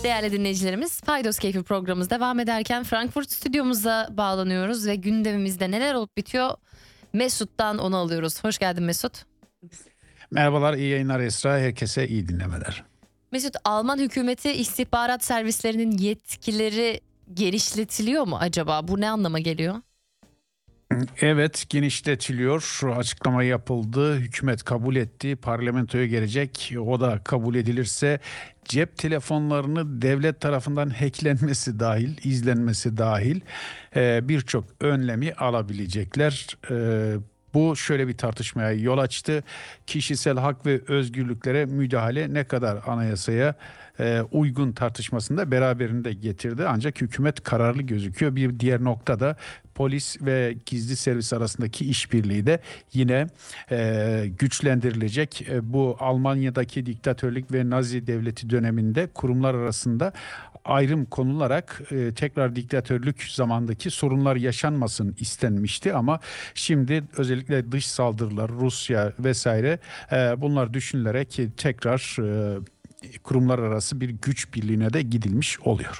Değerli dinleyicilerimiz, Paydos Keyfi programımız devam ederken Frankfurt stüdyomuza bağlanıyoruz ve gündemimizde neler olup bitiyor Mesut'tan onu alıyoruz. Hoş geldin Mesut. Merhabalar, iyi yayınlar Esra. Herkese iyi dinlemeler. Mesut, Alman hükümeti istihbarat servislerinin yetkileri genişletiliyor mu acaba? Bu ne anlama geliyor? Evet, genişletiliyor. Açıklama yapıldı. Hükümet kabul etti. Parlamentoya gelecek. O da kabul edilirse cep telefonlarını devlet tarafından hacklenmesi dahil, izlenmesi dahil birçok önlemi alabilecekler. Bu şöyle bir tartışmaya yol açtı. Kişisel hak ve özgürlüklere müdahale ne kadar anayasaya uygun tartışmasında beraberinde getirdi. Ancak hükümet kararlı gözüküyor. Bir diğer noktada polis ve gizli servis arasındaki işbirliği de yine güçlendirilecek. Bu Almanya'daki diktatörlük ve Nazi devleti döneminde kurumlar arasında ayrım konularak tekrar diktatörlük zamandaki sorunlar yaşanmasın istenmişti ama şimdi özellikle dış saldırılar, Rusya vesaire bunlar düşünülerek tekrar kurumlar arası bir güç birliğine de gidilmiş oluyor.